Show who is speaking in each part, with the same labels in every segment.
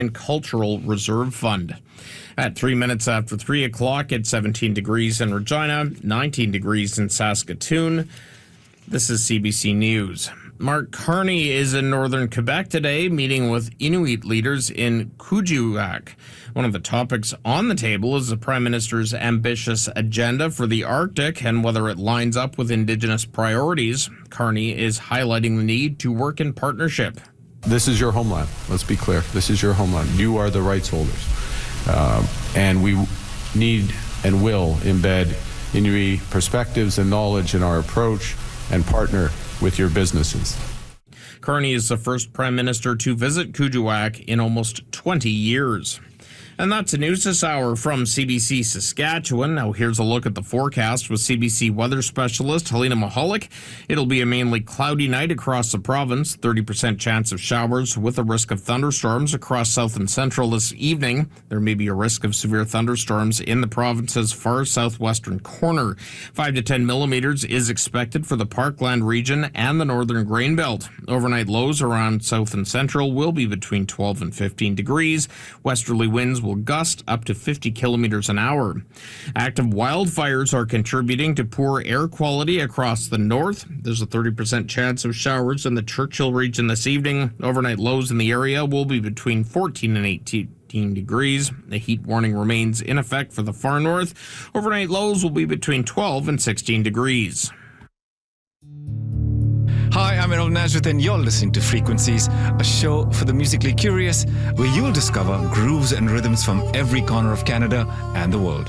Speaker 1: Cultural Reserve Fund. At 3 minutes after 3 o'clock, it's 17 degrees in Regina, 19 degrees in Saskatoon. This is CBC News. Mark Carney is in northern Quebec today, meeting with Inuit leaders in Kuujjuaq. One of the topics on the table is the Prime Minister's ambitious agenda for the Arctic and whether it lines up with Indigenous priorities. Carney is highlighting the need to work in partnership.
Speaker 2: This is your homeland. Let's be clear. This is your homeland. You are the rights holders. And we need and will embed Inuit perspectives and knowledge in our approach and partner with your businesses.
Speaker 1: Carney is the first Prime Minister to visit Kuujjuaq in almost 20 years. And that's the news this hour from CBC Saskatchewan. Now here's a look at the forecast with CBC weather specialist Helena Mahalik. It'll be a mainly cloudy night across the province, 30% chance of showers with a risk of thunderstorms across south and central this evening. There may be a risk of severe thunderstorms in the province's far southwestern corner. 5 to 10 millimeters is expected for the Parkland region and the northern grain belt. Overnight lows around south and central will be between 12 and 15 degrees. Westerly winds will gust up to 50 kilometers an hour. Active wildfires are contributing to poor air quality across the north. There's a 30% chance of showers in the Churchill region this evening. Overnight lows in the area will be between 14 and 18 degrees. The heat warning remains in effect for the far north. Overnight lows will be between 12 and 16 degrees.
Speaker 3: Hi, I'm Errol Nazareth and you're listening to Frequencies, a show for the musically curious where you'll discover grooves and rhythms from every corner of Canada and the world.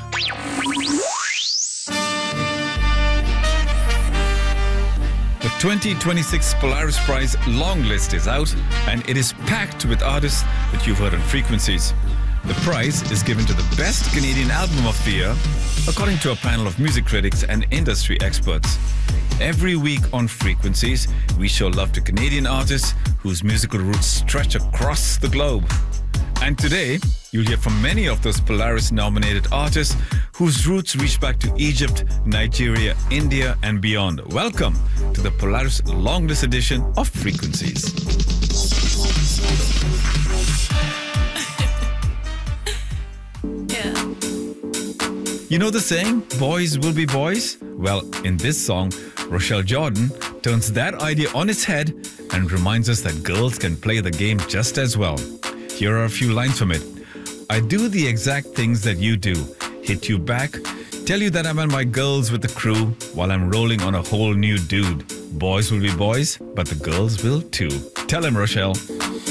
Speaker 3: The 2026 Polaris Prize long list is out and it is packed with artists that you've heard on Frequencies. The prize is given to the best Canadian album of the year, according to a panel of music critics and industry experts. Every week on Frequencies, we show love to Canadian artists whose musical roots stretch across the globe. And today, you'll hear from many of those Polaris-nominated artists whose roots reach back to Egypt, Nigeria, India, and beyond. Welcome to the Polaris Longlist edition of Frequencies. You know the saying, boys will be boys? Well, in this song, Rochelle Jordan turns that idea on its head and reminds us that girls can play the game just as well. Here are a few lines from it. I do the exact things that you do. Hit you back, tell you that I'm on my girls with the crew while I'm rolling on a whole new dude. Boys will be boys, but the girls will too. Tell him, Rochelle.